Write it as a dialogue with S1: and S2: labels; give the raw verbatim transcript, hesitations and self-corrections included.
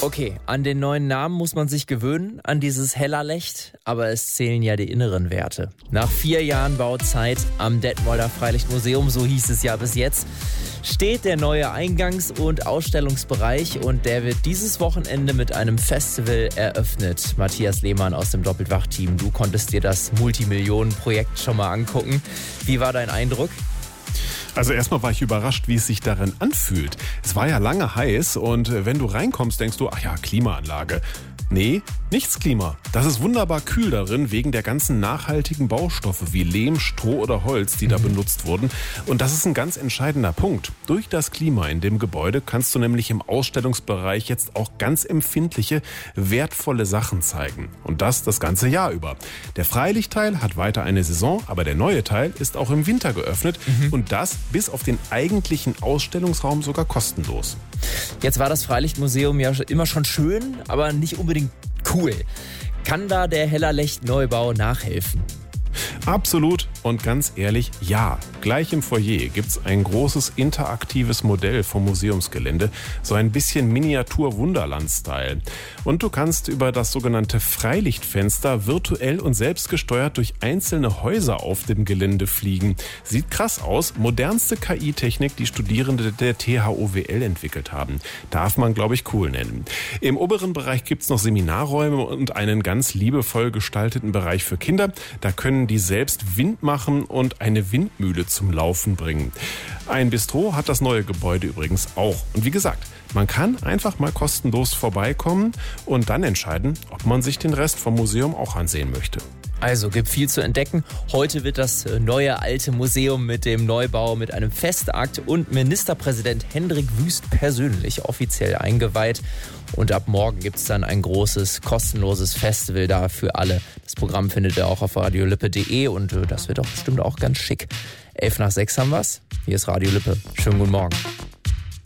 S1: Okay, an den neuen Namen muss man sich gewöhnen, an dieses Hellerlecht, aber es zählen ja die inneren Werte. Nach vier Jahren Bauzeit am Detmolder Freilichtmuseum, so hieß es ja bis jetzt, steht der neue Eingangs- und Ausstellungsbereich und der wird dieses Wochenende mit einem Festival eröffnet. Matthias Lehmann aus dem Doppeltwach-Team, du konntest dir das Multimillionenprojekt schon mal angucken. Wie war dein Eindruck?
S2: Also erstmal war ich überrascht, wie es sich darin anfühlt. Es war ja lange heiß und wenn du reinkommst, denkst du, ach ja, Klimaanlage. Nee, nichts Klima. Das ist wunderbar kühl darin, wegen der ganzen nachhaltigen Baustoffe wie Lehm, Stroh oder Holz, die da benutzt wurden. Und das ist ein ganz entscheidender Punkt. Durch das Klima in dem Gebäude kannst du nämlich im Ausstellungsbereich jetzt auch ganz empfindliche, wertvolle Sachen zeigen. Und das das ganze Jahr über. Der Freilichtteil hat weiter eine Saison, aber der neue Teil ist auch im Winter geöffnet. Mhm. Und das bis auf den eigentlichen Ausstellungsraum sogar kostenlos.
S1: Jetzt war das Freilichtmuseum ja immer schon schön, aber nicht unbedingt cool. Kann da der Hellerlecht-Neubau nachhelfen?
S2: Absolut und ganz ehrlich, ja. Gleich im Foyer gibt's ein großes interaktives Modell vom Museumsgelände, so ein bisschen Miniatur-Wunderland-Style. Und du kannst über das sogenannte Freilichtfenster virtuell und selbstgesteuert durch einzelne Häuser auf dem Gelände fliegen. Sieht krass aus, modernste K I-Technik, die Studierende der T H O W L entwickelt haben. Darf man, glaube ich, cool nennen. Im oberen Bereich gibt's noch Seminarräume und einen ganz liebevoll gestalteten Bereich für Kinder. Da können die selbst Wind machen und eine Windmühle zum Laufen bringen. Ein Bistro hat das neue Gebäude übrigens auch. Und wie gesagt, man kann einfach mal kostenlos vorbeikommen und dann entscheiden, ob man sich den Rest vom Museum auch ansehen möchte.
S1: Also gibt viel zu entdecken. Heute wird das neue alte Museum mit dem Neubau mit einem Festakt und Ministerpräsident Hendrik Wüst persönlich offiziell eingeweiht. Und ab morgen gibt es dann ein großes, kostenloses Festival da für alle. Das Programm findet ihr auch auf radiolippe punkt de und das wird auch bestimmt auch ganz schick. Elf nach sechs haben wir's. Hier ist Radio Lippe. Schönen guten Morgen.